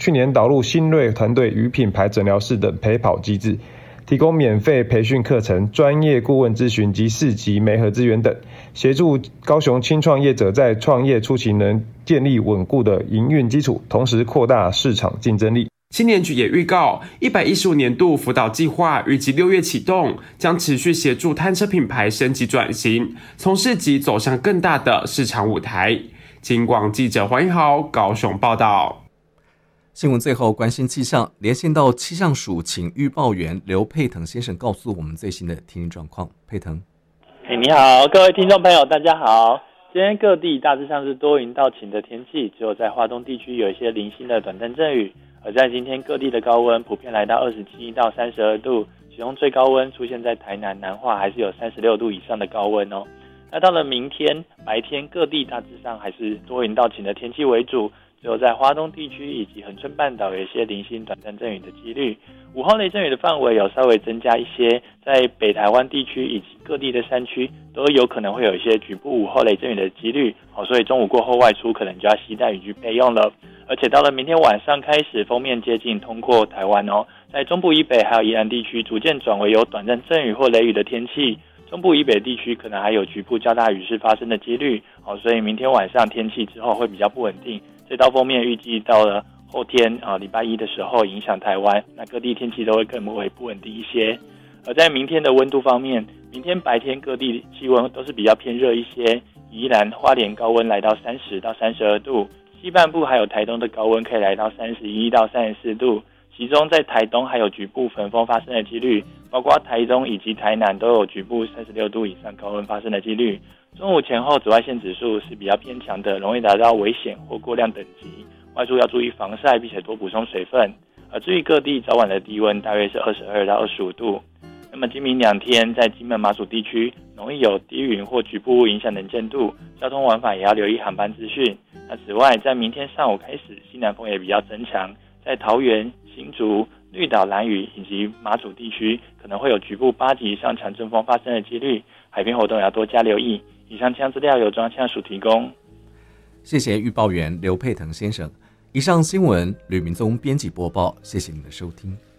去年导入新锐团队与品牌诊疗室等陪跑机制，提供免费培训课程、专业顾问咨询及4级媒合资源等，协助高雄青创业者在创业初期能建立稳固的营运基础，同时扩大市场竞争力。 青年局也预告，115年度辅导计划预计6月启动，将持续协助摊车品牌升级转型，从市集走向更大的市场舞台。警广记者黄一豪高雄报道。 新闻最后关心气象，连线到气象署请预报员刘佩腾先生告诉我们最新的天气状况。佩腾， 你好，各位听众朋友，大家好。今天各地大致上是多云到晴的天气，只有在花东地区有一些零星的短暂阵雨。而在今天各地的高温普遍来到27到32度，其中最高温出现在台南、南化，还是有36度以上的高温哦。那到了明天白天，各地大致上还是多云到晴的天气为主，只有在花东地区以及恒春半岛有一些零星短暂阵雨的几率。午后雷阵雨的范围有稍微增加一些，在北台湾地区以及各地的山区都有可能会有一些局部午后雷阵雨的几率，所以中午过后外出可能就要携带雨具备用了。而且到了明天晚上开始，锋面接近通过台湾哦，在中部以北还有宜兰地区逐渐转为有短暂阵雨或雷雨的天气，中部以北地区可能还有局部较大雨势发生的几率，所以明天晚上天气之后会比较不稳定。这道锋面预计到了后天礼拜一的时候影响台湾，那各地天气都会更为不稳定一些。而在明天的温度方面，明天白天各地气温都是比较偏热一些，宜兰、花莲高温来到30到32度，西半部还有台东的高温可以来到31到34度，其中在台东还有局部焚风发生的几率，包括台中以及台南都有局部36度以上高温发生的几率。中午前后紫外线指数是比较偏强的，容易达到危险或过量等级，外出要注意防晒，并且多补充水分。而至于各地早晚的低温大约是22到25度。那么今明2天在金门马祖地区容易有低云或局部影响能见度，交通往返也要留意航班资讯。那此外，在明天上午开始，西南风也比较增强，在桃园、新竹、绿岛、兰屿以及马祖地区可能会有局部8级以上强阵风发生的几率，海边活动也要多加留意。以上气象资料由中央气象署提供。 谢谢预报员刘佩腾先生。以上新闻吕明宗编辑播报，谢谢您的收听。